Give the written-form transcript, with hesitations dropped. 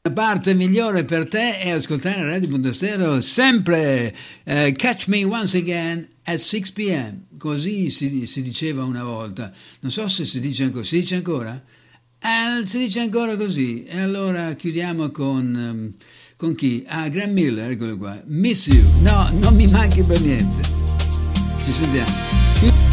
La parte migliore per te è ascoltare Radio Punto Stereo sempre. Catch me once again at 6 p.m. Così si diceva una volta. Non so se si dice ancora. Si dice ancora? Si dice ancora così. E allora chiudiamo con chi? Graham Miller, eccolo qua. Miss You. No, non mi manchi per niente. Ci sentiamo.